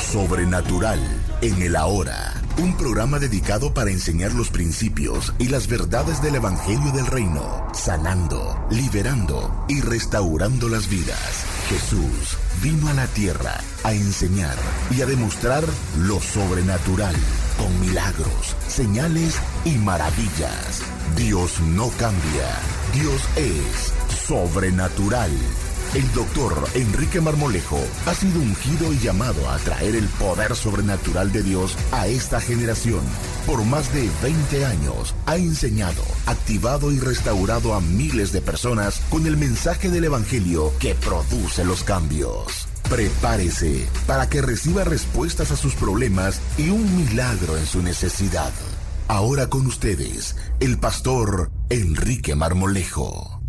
sobrenatural en el ahora. Un programa dedicado para enseñar los principios y las verdades del Evangelio del Reino, sanando, liberando y restaurando las vidas. Jesús vino a la tierra a enseñar y a demostrar lo sobrenatural, con milagros, señales y maravillas. Dios no cambia, Dios es sobrenatural. El doctor Enrique Marmolejo ha sido ungido y llamado a traer el poder sobrenatural de Dios a esta generación. Por más de 20 años ha enseñado, activado y restaurado a miles de personas con el mensaje del Evangelio que produce los cambios. Prepárese para que reciba respuestas a sus problemas y un milagro en su necesidad. Ahora con ustedes, el pastor Enrique Marmolejo.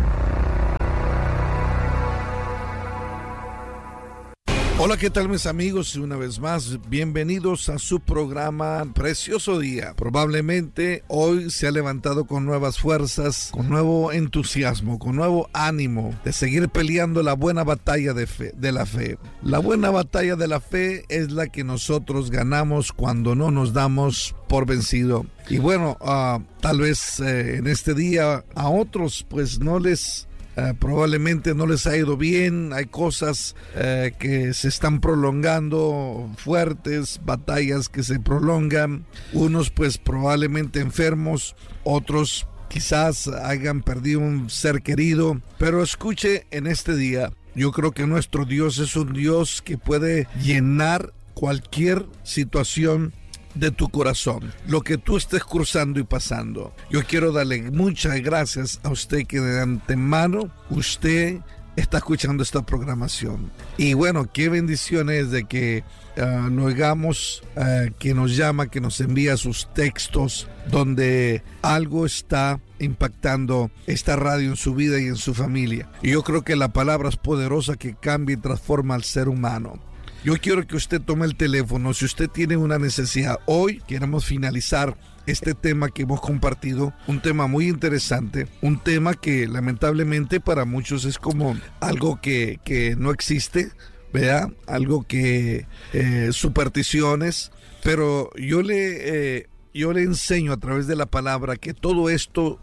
Hola, ¿qué tal mis amigos? Una vez más, bienvenidos a su programa Precioso Día. Probablemente hoy se ha levantado con nuevas fuerzas, con nuevo entusiasmo, con nuevo ánimo de seguir peleando la buena batalla de la fe. La buena batalla de la fe es la que nosotros ganamos cuando no nos damos por vencido. Y bueno, tal vez en este día a otros pues no les... probablemente no les ha ido bien, hay cosas que se están prolongando fuertes, batallas que se prolongan, unos pues probablemente enfermos, otros quizás hayan perdido un ser querido, pero escuche en este día, yo creo que nuestro Dios es un Dios que puede llenar cualquier situación de tu corazón, lo que tú estés cruzando y pasando. Yo quiero darle muchas gracias a usted que de antemano usted está escuchando esta programación. Y bueno, qué bendición es de que lo hagamos, que nos llama, que nos envía sus textos donde algo está impactando esta radio en su vida y en su familia. Y yo creo que la palabra es poderosa que cambia y transforma al ser humano. Yo quiero que usted tome el teléfono si usted tiene una necesidad. Hoy queremos finalizar este tema que hemos compartido, un tema muy interesante, un tema que lamentablemente para muchos es como algo que no existe, ¿verdad? Algo que supersticiones, pero yo le enseño a través de la palabra que todo esto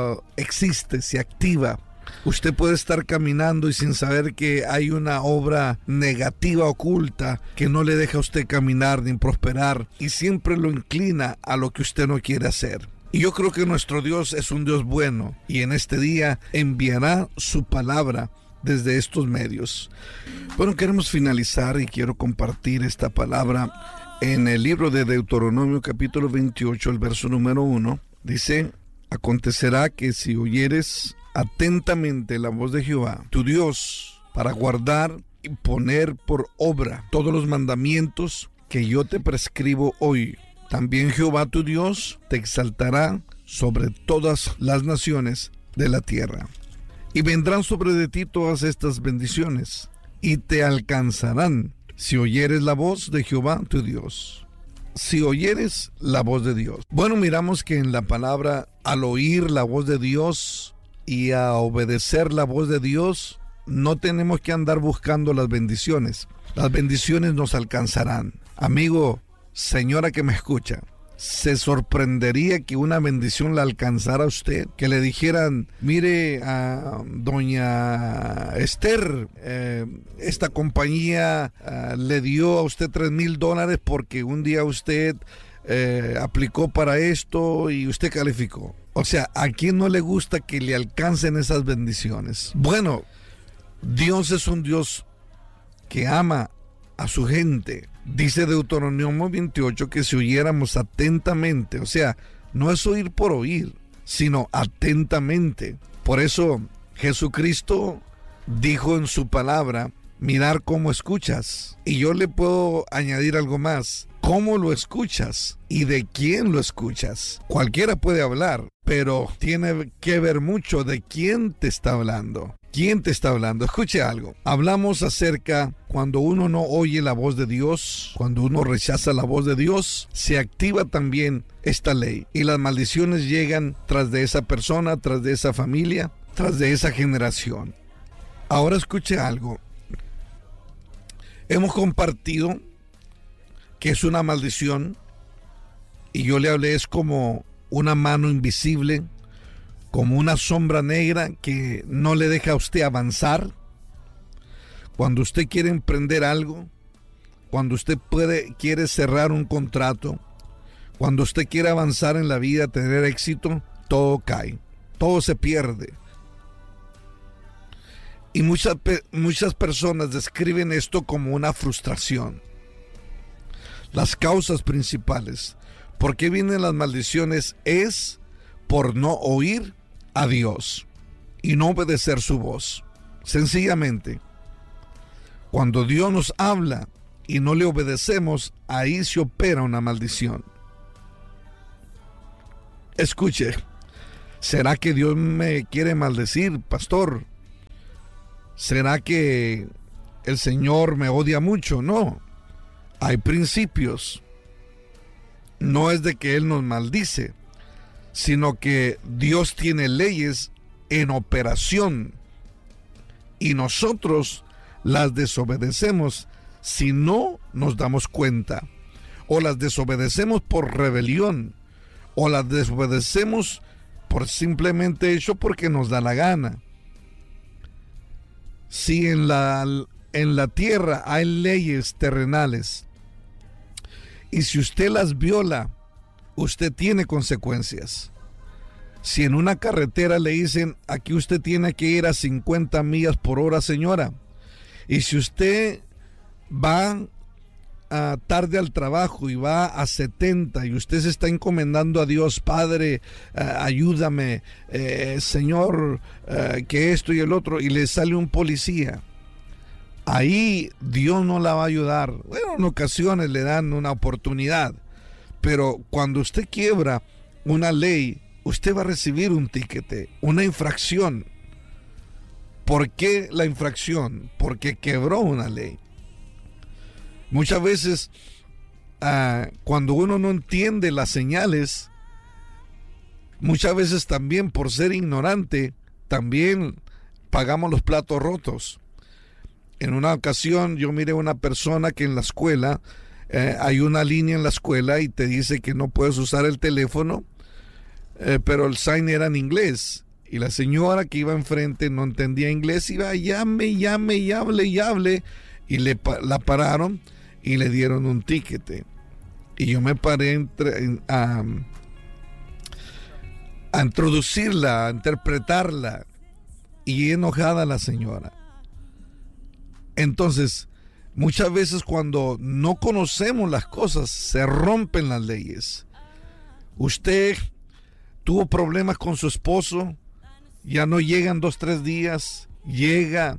existe, se activa. Usted puede estar caminando y sin saber que hay una obra negativa oculta que no le deja a usted caminar ni prosperar y siempre lo inclina a lo que usted no quiere hacer. Y yo creo que nuestro Dios es un Dios bueno y en este día enviará su palabra desde estos medios. Bueno, queremos finalizar y quiero compartir esta palabra en el libro de Deuteronomio capítulo 28, el verso número 1. Dice: acontecerá que si oyeres atentamente la voz de Jehová, tu Dios, para guardar y poner por obra todos los mandamientos que yo te prescribo hoy, también Jehová tu Dios te exaltará sobre todas las naciones de la tierra. Y vendrán sobre de ti todas estas bendiciones, y te alcanzarán si oyeres la voz de Jehová tu Dios. Si oyeres la voz de Dios. Bueno, miramos que en la palabra, al oír la voz de Dios y a obedecer la voz de Dios, no tenemos que andar buscando las bendiciones. Las bendiciones nos alcanzarán. Amigo, señora que me escucha, ¿se sorprendería que una bendición la alcanzara a usted? Que le dijeran: mire, a doña Esther, esta compañía le dio a usted $3,000 porque un día usted aplicó para esto y usted calificó. O sea, ¿a quién no le gusta que le alcancen esas bendiciones? Bueno, Dios es un Dios que ama a su gente. Dice Deuteronomio 28 que si oyéramos atentamente, o sea, no es oír por oír, sino atentamente. Por eso Jesucristo dijo en su palabra: mirar cómo escuchas. Y yo le puedo añadir algo más: cómo lo escuchas y de quién lo escuchas. Cualquiera puede hablar, pero tiene que ver mucho de quién te está hablando. ¿Quién te está hablando? Escuche algo. Hablamos acerca cuando uno no oye la voz de Dios, cuando uno rechaza la voz de Dios, se activa también esta ley. Y las maldiciones llegan tras de esa persona, tras de esa familia, tras de esa generación. Ahora escuche algo. Hemos compartido que es una maldición, y yo le hablé, es como una mano invisible, como una sombra negra que no le deja a usted avanzar. Cuando usted quiere emprender algo, cuando usted quiere cerrar un contrato, cuando usted quiere avanzar en la vida, tener éxito, todo cae, todo se pierde. Y muchas personas describen esto como una frustración. Las causas principales por qué vienen las maldiciones es por no oír a Dios y no obedecer su voz. Sencillamente, cuando Dios nos habla y no le obedecemos, ahí se opera una maldición. Escuche, ¿será que Dios me quiere maldecir, pastor? ¿Será que el Señor me odia mucho? No, hay principios. No es de que Él nos maldice, sino que Dios tiene leyes en operación y nosotros las desobedecemos si no nos damos cuenta, o las desobedecemos por rebelión, o las desobedecemos por simplemente hecho porque nos da la gana. Si en la tierra hay leyes terrenales y si usted las viola, usted tiene consecuencias. Si en una carretera le dicen, aquí usted tiene que ir a 50 millas por hora, señora, y si usted va tarde al trabajo y va a 70 y usted se está encomendando a Dios, Padre, ayúdame, Señor, que esto y el otro, y le sale un policía, ahí Dios no la va a ayudar. Bueno, en ocasiones le dan una oportunidad, pero cuando usted quiebra una ley, usted va a recibir un tiquete, una infracción. ¿Por qué la infracción? Porque quebró una ley. Muchas veces, cuando uno no entiende las señales, muchas veces también por ser ignorante, también pagamos los platos rotos. En una ocasión yo miré a una persona que en la escuela, hay una línea en la escuela y te dice que no puedes usar el teléfono, pero el sign era en inglés. Y la señora que iba enfrente no entendía inglés, iba llame, y hable, y la pararon y le dieron un tiquete. Y yo me paré a introducirla, a interpretarla, y enojada la señora. Entonces, muchas veces cuando no conocemos las cosas, se rompen las leyes. Usted tuvo problemas con su esposo, ya no llegan 2-3 días, llega.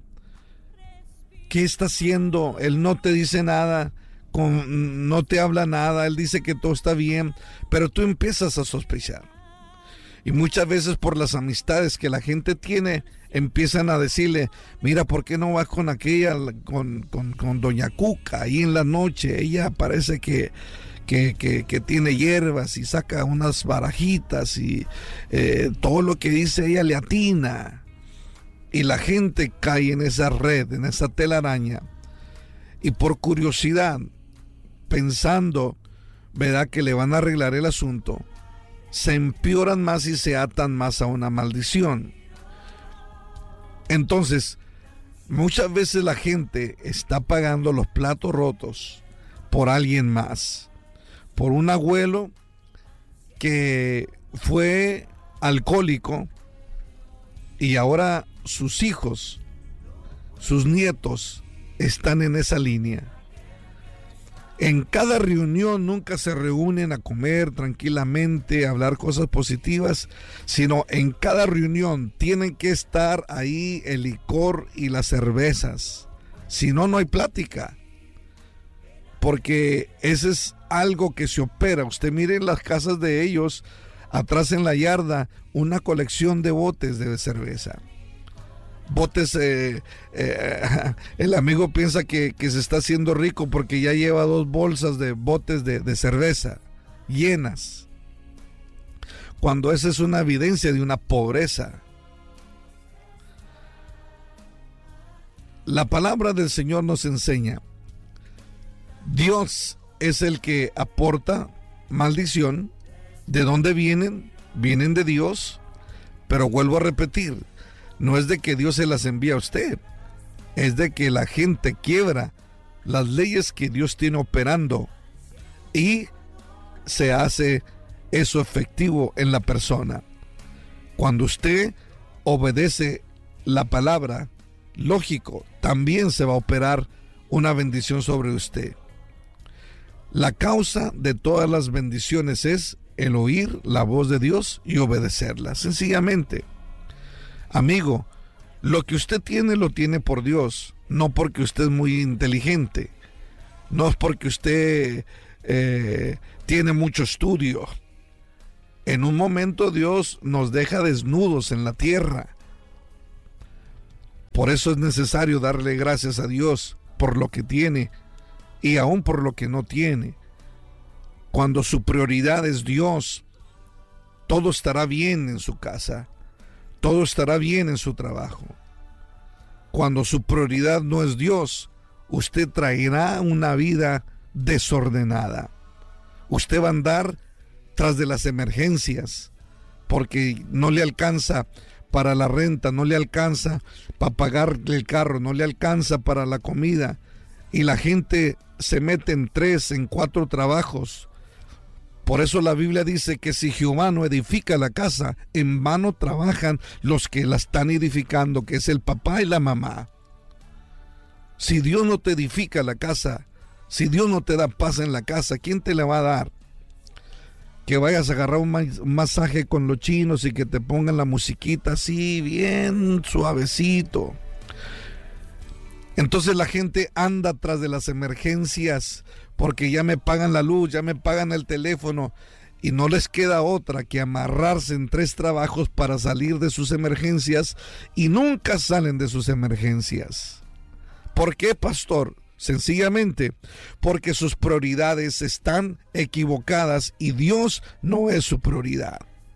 ¿Qué está haciendo? Él no te dice nada, no te habla nada, él dice que todo está bien, pero tú empiezas a sospechar. Y muchas veces por las amistades que la gente tiene, empiezan a decirle, mira, ¿por qué no vas con aquella, con doña Cuca, ahí en la noche? Ella parece que tiene hierbas y saca unas barajitas y todo lo que dice ella le atina. Y la gente cae en esa red, en esa telaraña. Y por curiosidad, pensando, ¿verdad?, que le van a arreglar el asunto, se empeoran más y se atan más a una maldición. Entonces, muchas veces la gente está pagando los platos rotos por alguien más. Por un abuelo que fue alcohólico y ahora sus hijos, sus nietos están en esa línea. En cada reunión nunca se reúnen a comer tranquilamente, a hablar cosas positivas, sino en cada reunión tienen que estar ahí el licor y las cervezas. Si no, no hay plática. Porque ese es algo que se opera. Usted mire en las casas de ellos, atrás en la yarda, una colección de botes de cerveza. Botes, el amigo piensa que se está haciendo rico porque ya lleva 2 bolsas de botes de cerveza llenas, cuando esa es una evidencia de una pobreza. La palabra del Señor nos enseña, Dios es el que aporta maldición. ¿De dónde vienen? Vienen de Dios, pero vuelvo a repetir, no es de que Dios se las envía a usted, es de que la gente quiebra las leyes que Dios tiene operando y se hace eso efectivo en la persona. Cuando usted obedece la palabra, lógico, también se va a operar una bendición sobre usted. La causa de todas las bendiciones es el oír la voz de Dios y obedecerla, sencillamente. Amigo, lo que usted tiene lo tiene por Dios, no porque usted es muy inteligente, no es porque usted tiene mucho estudio. En un momento Dios nos deja desnudos en la tierra. Por eso es necesario darle gracias a Dios por lo que tiene y aún por lo que no tiene. Cuando su prioridad es Dios, todo estará bien en su casa, todo estará bien en su trabajo. Cuando su prioridad no es Dios, usted traerá una vida desordenada. Usted va a andar tras de las emergencias, porque no le alcanza para la renta, no le alcanza para pagarle el carro, no le alcanza para la comida, y la gente se mete en 3, en 4 trabajos. Por eso la Biblia dice que si Jehová no edifica la casa, en vano trabajan los que la están edificando, que es el papá y la mamá. Si Dios no te edifica la casa, si Dios no te da paz en la casa, ¿quién te la va a dar? Que vayas a agarrar un masaje con los chinos y que te pongan la musiquita así, bien suavecito. Entonces la gente anda tras de las emergencias, porque ya me pagan la luz, ya me pagan el teléfono, y no les queda otra que amarrarse en 3 trabajos para salir de sus emergencias, y nunca salen de sus emergencias. ¿Por qué, pastor? Sencillamente porque sus prioridades están equivocadas y Dios no es su prioridad.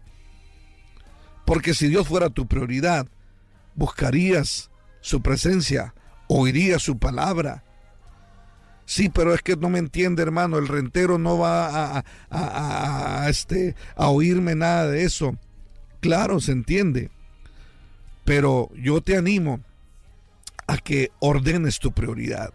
Porque si Dios fuera tu prioridad, buscarías su presencia, oirías su palabra. Sí, pero es que no me entiende, hermano, el rentero no va a oírme nada de eso. Claro, se entiende, pero yo te animo a que ordenes tu prioridad.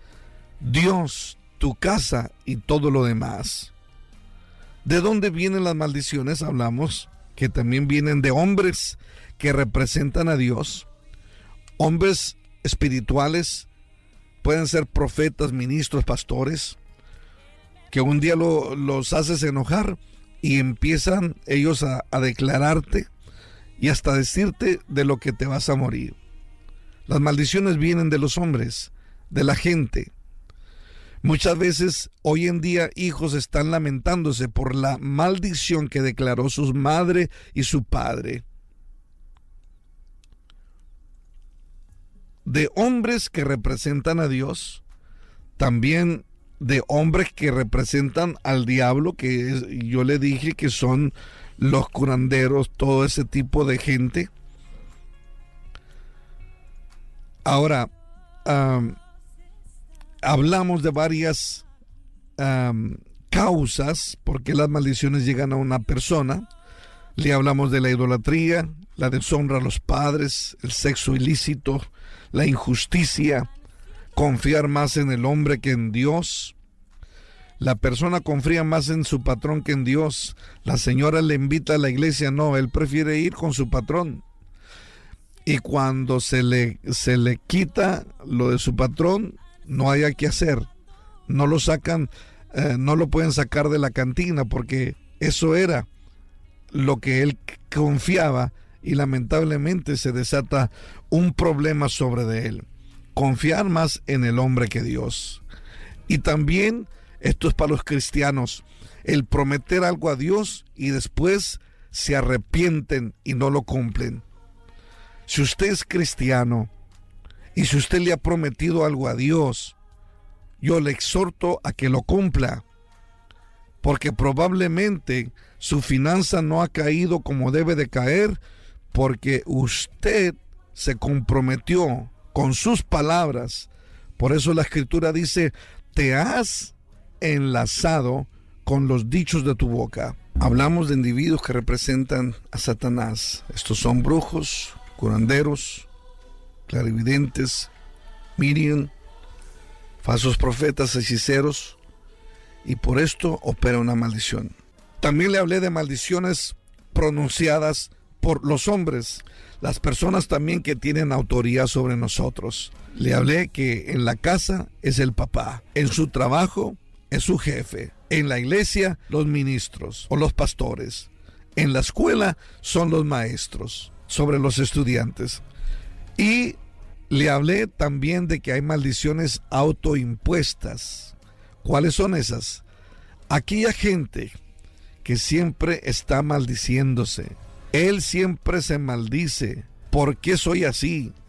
Dios, tu casa y todo lo demás. ¿De dónde vienen las maldiciones? Hablamos que también vienen de hombres que representan a Dios, hombres espirituales, pueden ser profetas, ministros, pastores, que un día los haces enojar y empiezan ellos a declararte y hasta decirte de lo que te vas a morir. Las maldiciones vienen de los hombres, de la gente. Muchas veces hoy en día hijos están lamentándose por la maldición que declaró su madre y su padre. De hombres que representan a Dios, también de hombres que representan al diablo, yo le dije que son los curanderos, todo ese tipo de gente. Ahora, hablamos de varias causas por qué las maldiciones llegan a una persona. Le hablamos de la idolatría, la deshonra a los padres, el sexo ilícito, la injusticia, confiar más en el hombre que en Dios. La persona confía más en su patrón que en Dios. La señora le invita a la iglesia, no, él prefiere ir con su patrón. Y cuando se le quita lo de su patrón, no haya que hacer, no lo sacan, no lo pueden sacar de la cantina porque eso era lo que él confiaba y lamentablemente se desata un problema sobre de él. Confiar más en el hombre que Dios. Y también esto es para los cristianos, el prometer algo a Dios y después se arrepienten y no lo cumplen. Si usted es cristiano y si usted le ha prometido algo a Dios, yo le exhorto a que lo cumpla, porque probablemente su finanza no ha caído como debe de caer, porque usted se comprometió con sus palabras. Por eso la Escritura dice, te has enlazado con los dichos de tu boca. Hablamos de individuos que representan a Satanás. Estos son brujos, curanderos, clarividentes, medium, falsos profetas, hechiceros, y por esto opera una maldición. También le hablé de maldiciones pronunciadas por los hombres, las personas también que tienen autoridad sobre nosotros. Le hablé que en la casa es el papá, en su trabajo es su jefe, en la iglesia los ministros o los pastores, en la escuela son los maestros, sobre los estudiantes. Y le hablé también de que hay maldiciones autoimpuestas. ¿Cuáles son esas? Aquella gente que siempre está maldiciéndose. Él siempre se maldice. ¿Por qué soy así?